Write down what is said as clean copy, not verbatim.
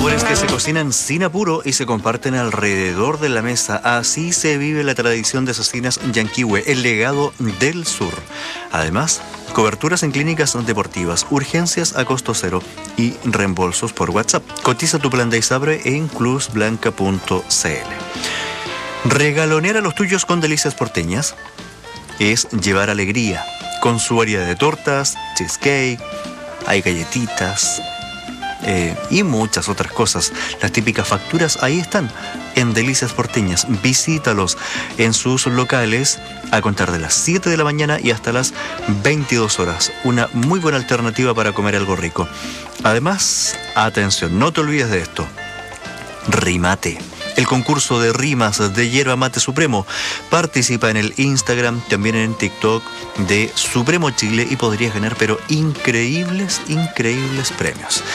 Sabores que se cocinan sin apuro y se comparten alrededor de la mesa. Así se vive la tradición de Cocinas Yanquihue, el legado del sur. Además, coberturas en clínicas deportivas, urgencias a costo cero y reembolsos por WhatsApp. Cotiza tu plan de ISAPRE en cruzblanca.cl. Regalonear a los tuyos con delicias porteñas es llevar alegría. Con su variedad de tortas, cheesecake, hay galletitas y muchas otras cosas. Las típicas facturas ahí están, en Delicias Porteñas. Visítalos en sus locales a contar de las 7 de la mañana y hasta las 22 horas. Una muy buena alternativa para comer algo rico. Además, atención, no te olvides de esto. Rimate. El concurso de rimas de Yerba Mate Supremo. Participa en el Instagram, también en TikTok de Supremo Chile y podrías ganar, pero increíbles premios.